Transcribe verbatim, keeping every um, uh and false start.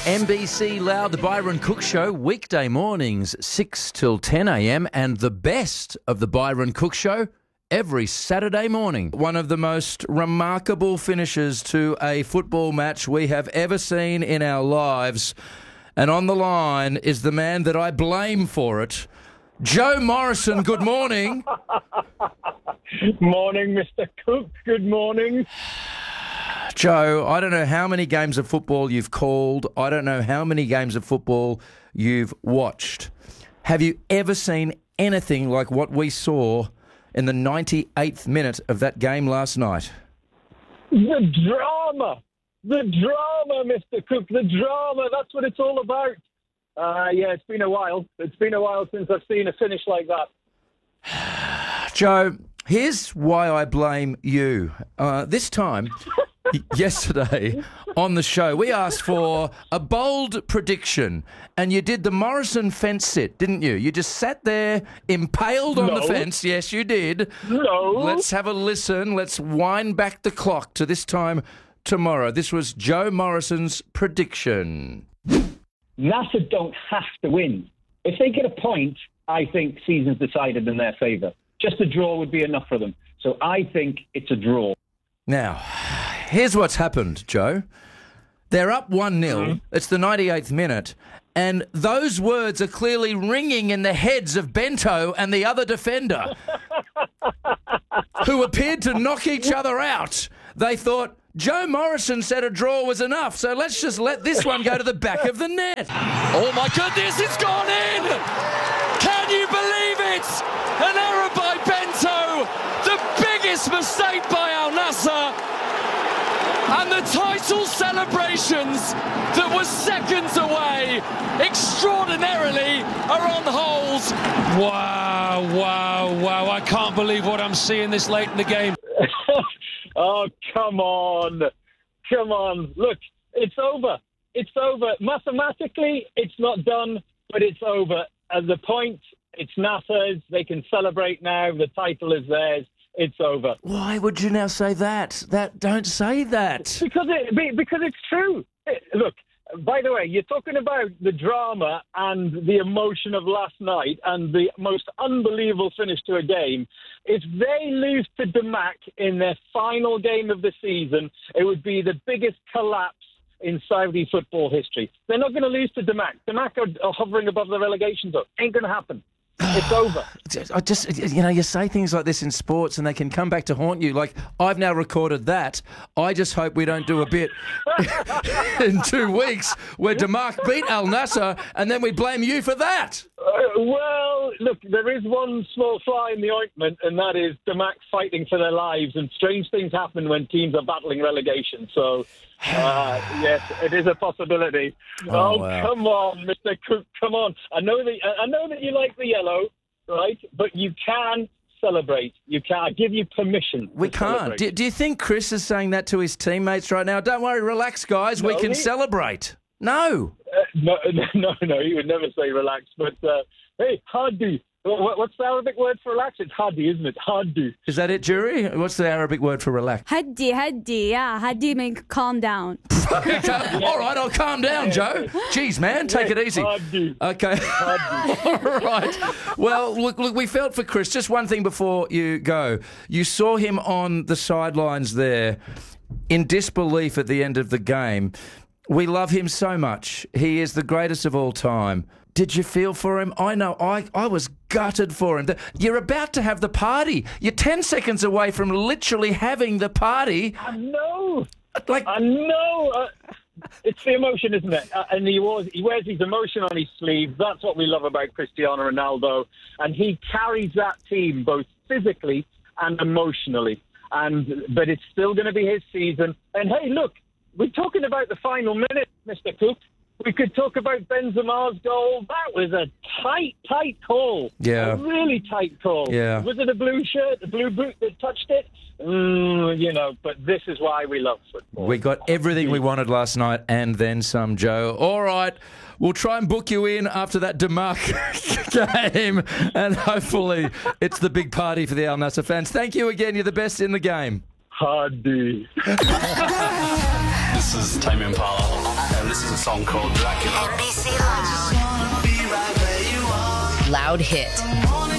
M B C Loud, the Byron Cook Show, weekday mornings, six till ten a m, and the best of the Byron Cook Show every Saturday morning. One of the most remarkable finishes to a football match we have ever seen in our lives. And on the line is the man that I blame for it, Joe Morrison. Good morning. Morning, Mister Cook. Good morning. Joe, I don't know how many games of football you've called. I don't know how many games of football you've watched. Have you ever seen anything like what we saw in the ninety-eighth minute of that game last night? The drama. The drama, Mister Cook. The drama. That's what it's all about. Uh, yeah, it's been a while. It's been a while since I've seen a finish like that. Joe, here's why I blame you. Uh, this time... Yesterday on the show, we asked for a bold prediction, and you did the Morrison fence sit, didn't you? You just sat there impaled on No. the fence. Yes, you did. No. Let's have a listen. Let's wind back the clock to this time tomorrow. This was Joe Morrison's prediction. NASA don't have to win. If they get a point, I think season's decided in their favour. Just a draw would be enough for them. So I think it's a draw. Now, here's what's happened, Joe. They're up one nil. Mm-hmm. It's the ninety-eighth minute. And those words are clearly ringing in the heads of Bento and the other defender, who appeared to knock each other out. They thought, Joe Morrison said a draw was enough, so let's just let this one go to the back of the net. Oh, my goodness, it's gone in! Can you believe it? An error by Bento. The biggest mistake by Al Nassr. And the title celebrations that were seconds away, extraordinarily, are on hold. Wow, wow, wow. I can't believe what I'm seeing this late in the game. Oh, come on. Come on. Look, it's over. It's over. Mathematically, it's not done, but it's over. At the point, it's NASA's. They can celebrate now. The title is theirs. It's over. Why would you now say that? That don't say that. Because it because it's true. It, look, by the way, you're talking about the drama and the emotion of last night and the most unbelievable finish to a game. If they lose to Damac in their final game of the season, it would be the biggest collapse in Saudi football history. They're not going to lose to Damac. Damac are, are hovering above the relegation zone. Ain't going to happen. It's over. I just, you know, you say things like this in sports and they can come back to haunt you. Like, I've now recorded that. I just hope we don't do a bit in two weeks where Damac beat Al Nassr and then we blame you for that. Uh, well, look, there is one small fly in the ointment, and that is Damac fighting for their lives, and strange things happen when teams are battling relegation. So, uh, yes, it is a possibility. Oh, Oh, wow. come on, Mister Cook, come on. I know that I know that you like the yellow, right? But you can celebrate. You can. I give you permission. We to can't. celebrate. Do, do you think Chris is saying that to his teammates right now? Don't worry, relax, guys. we No, can he- celebrate. No. Uh, no, no, no, he would never say relax. But, uh, hey, hadi. What, what's the Arabic word for relax? It's hadi, isn't it? Hadi. Is that it, jury? What's the Arabic word for relax? Haddi, haddi, yeah, haddi means calm down. All right, I'll calm down, Joe. Jeez, man, take it easy. Hadi. Okay. All right. Well, look, look, we felt for Chris. Just one thing before you go. You saw him on the sidelines there in disbelief at the end of the game. We love him so much. He is the greatest of all time. Did you feel for him? I know, I, I was gutted for him. The- You're about to have the party. You're ten seconds away from literally having the party. I know. Like, I know. Uh, it's the emotion, isn't it? Uh, and he, was, he wears his emotion on his sleeve. That's what we love about Cristiano Ronaldo. And he carries that team both physically and emotionally. And But it's still going to be his season. And, hey, look, we're talking about the final minute, Mister Cook. We could talk about Benzema's goal. That was a tight, tight call. Yeah. A really tight call. Yeah. Was it a blue shirt, a blue boot that touched it? Mm, you know, but this is why we love football. we got everything we wanted last night and then some, Joe. All right. We'll try and book you in after that Damac game, and hopefully it's the big party for the Al Nassr fans. Thank you again. You're the best in the game. Hadi. This is Tame Impala, and this is a song called Dracula. N B C Loud. Loud hit.